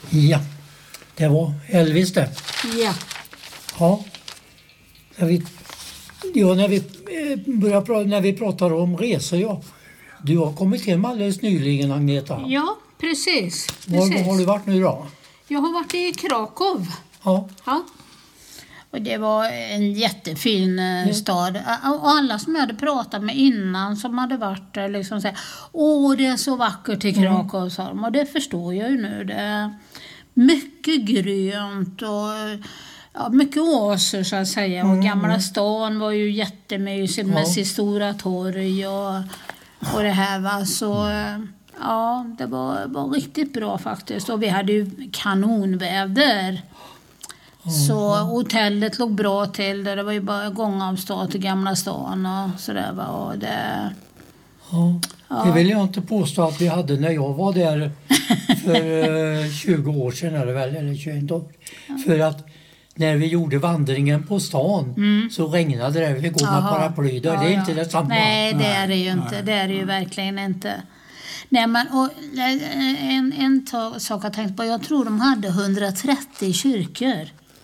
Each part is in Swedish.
Ja, det var Elvis det. Ja. Ja. När vi pratar om resor, ja. Du har kommit hem alldeles nyligen, Agneta. Ja, precis. Var har du varit nu då? Jag har varit i Krakow. Ja. Ja. Och det var en jättefin stad. Och alla som jag hade pratat med innan som hade varit där liksom säger, åh det är så vackert i Krakow, sa de. Och det förstår jag ju nu. Det är mycket grönt och mycket oaser så att säga. Och Gamla stan var ju jättemysigt med sitt stora torg och det här va. Så ja, det var riktigt bra faktiskt. Och vi hade ju kanonväder. Så hotellet låg bra till. Det var ju bara gångavstånd till Gamla stan och sådär va. Och det... Ja. Det vill jag inte påstå att vi hade när jag var där för 20 år sedan eller 21 år. För att när vi gjorde vandringen på stan så regnade det. Vi går med paraply. Det är inte detsamma. Nej, det är det ju inte. Det är det ju verkligen inte. Nej, men och en sak jag tänkt på. Jag tror de hade 130 kyrkor.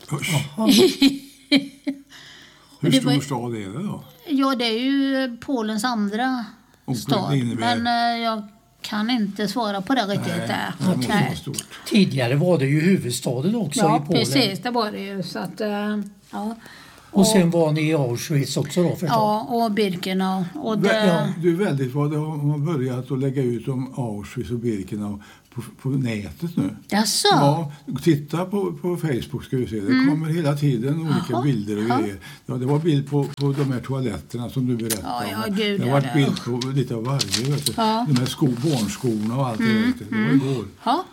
Hur stor stad är det då? Ja, det är ju Polens andra stad. Men jag kan inte svara på det riktigt. Nej. Tidigare var det ju huvudstaden också i Polen. Ja, precis. Det var det ju. Så att, ja. Och sen var ni i Auschwitz också då förstås? Ja, och Birkenau. Och Du är väldigt vad det har börjat att lägga ut om Auschwitz och Birkenau på nätet nu. Jaså? Ja, titta på Facebook ska vi se. Det kommer hela tiden olika bilder och grejer. Ja, det var bild på de här toaletterna som du berättade om. Det var bild på lite av varje. Vet du. Ja. De här barnskorna och allt det. Det var igår.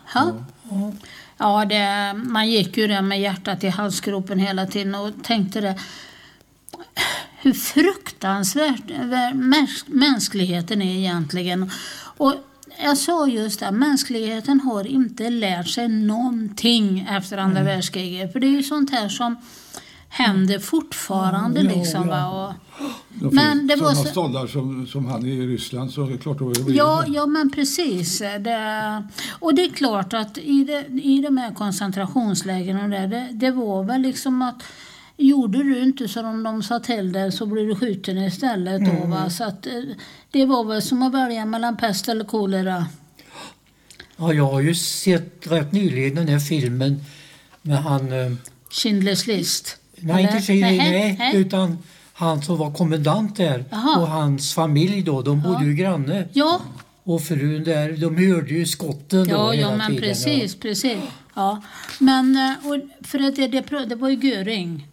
Ja, man gick ju där med hjärtat i halsgropen hela tiden och tänkte det. Hur fruktansvärt mänskligheten är egentligen. Och jag sa just det, mänskligheten har inte lärt sig någonting efter andra världskriget. För det är ju sånt här som händer fortfarande liksom. Va? Men det var ståndar som han i Ryssland så är det klart att det blir ja, men precis. Och det är klart att i de här koncentrationslägren och det var väl liksom att gjorde du inte som de sa till dig så blir du skjuten istället då, va? Så att det var väl som att välja mellan pest eller kolera. Ja, jag har ju sett rätt nyligen den här filmen med han... Schindler's list. Nej, inte Schindler, utan han som var kommendant där. Aha. Och hans familj då, de bodde ju granne. Ja. Och frun där, de hörde ju skotten då hela men tiden. Precis. Ja. Men för att det var ju Göring.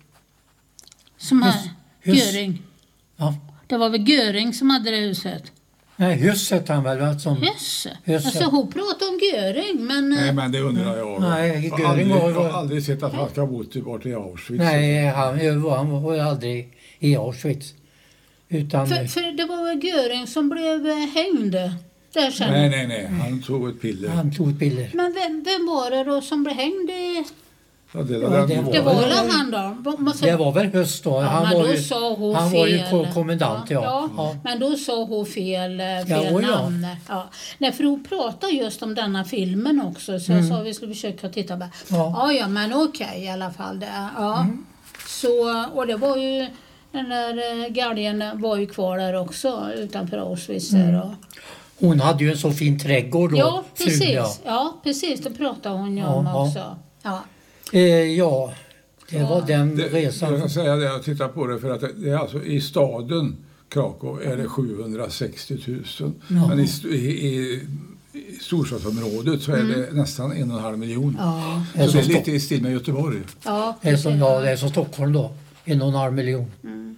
Göring. Ja. Det var väl Göring som hade det huset. Nej, Hösset han väl. Hösset. Alltså hon pratade om Göring, men... Nej, men det undrar jag. Nej, Göring jag har aldrig sett att han ska bort i Auschwitz. Nej, han var aldrig i Auschwitz. Utan... För det var väl Göring som blev hängd där sen? Nej. Han tog ett piller. Men vem var det då som blev hängd i... Ja, det var väl han då? Det var väl Höst då. Han var ju kommendant, ja. Men då sa hon fel namn. Ja. Nej, för hon pratade just om denna filmen också. Så jag sa att vi skulle försöka titta på. Ja, men okej, i alla fall. Ja. Så, och det var ju... Den där galgen var ju kvar där också utanför Auschwitz. Hon hade ju en så fin trädgård då. Ja, precis. Ja, precis. Det pratade hon ju om också. Ja. Det var den resan. Jag kan säga det, jag tittar på det för att det är alltså i staden Krakow är det 760 000. Ja. Men i storstadsområdet så är det nästan 1,5 miljon. Ja. Så det är lite i stil med Göteborg. Ja, det är som Stockholm då. 1,5 miljon.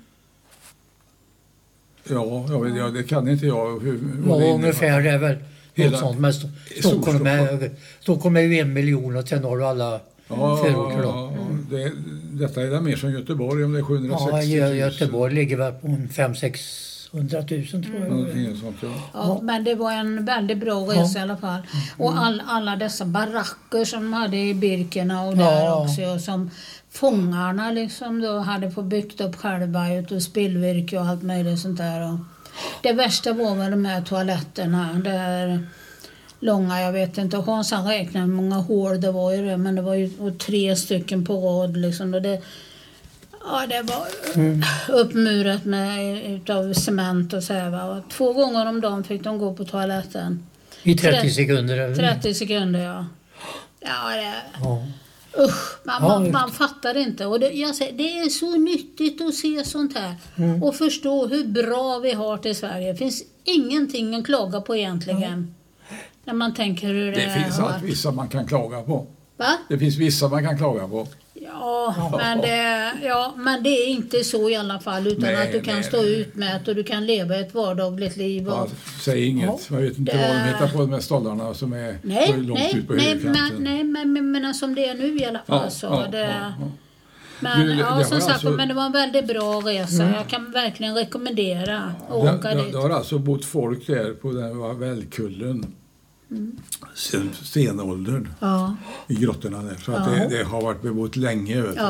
Ja, det kan inte jag. Ungefär det är väl helt sånt. Men Stockholm är ju 1 miljon och sen har du alla förorter då. Detta är det mer som Göteborg om det är 760 000. Göteborg ligger väl på 500-600 000 tror jag. Ja, men det var en väldigt bra resa i alla fall. Och alla dessa baracker som de hade i Birkenau och där också som fångarna liksom då hade fått byggt upp själva och spillvirke och allt möjligt sånt där. Och det värsta var väl de här toaletterna där långa, jag vet inte. Hans han räknade hur många hål det var i det, men det var ju 3 stycken på rad liksom. Och det var uppmurat utav cement och så här, va. Och 2 gånger om dagen fick de gå på toaletten. I 30 sekunder eller? 30 sekunder, ja. Usch, man fattar inte. Och det är så nyttigt att se sånt här. Och förstå hur bra vi har till Sverige. Det finns ingenting att klaga på egentligen. När man tänker hur det finns vissa man kan klaga på. Va? Det finns vissa man kan klaga på. Men det är inte så i alla fall, utan att du kan stå ut med att du kan leva ett vardagligt liv. Och... säg inget. Jag vet inte vad de hittar på med stollarna som är långt ut på högerkanten. Men som det är nu i alla fall Men som sagt, men det var en väldigt bra resa. Jag kan verkligen rekommendera att åka dit. Det har alltså bott folk där på den var Vällkullen. Sen stenåldern i grottorna där. Så att det har varit bebott länge. Vet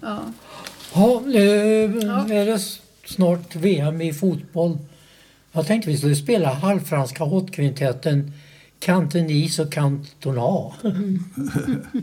är det snart VM i fotboll? Jag tänkte vi skulle spela halvfranska hotkvintetten Cantonese och Cantona.